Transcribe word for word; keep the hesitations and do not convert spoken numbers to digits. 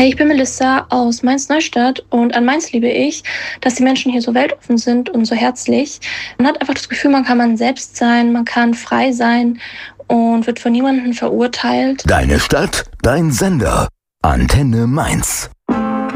Hey, ich bin Melissa aus Mainz-Neustadt und an Mainz liebe ich, dass die Menschen hier so weltoffen sind und so herzlich. Man hat einfach das Gefühl, man kann man selbst sein, man kann frei sein und wird von niemandem verurteilt. Deine Stadt, dein Sender. Antenne Mainz.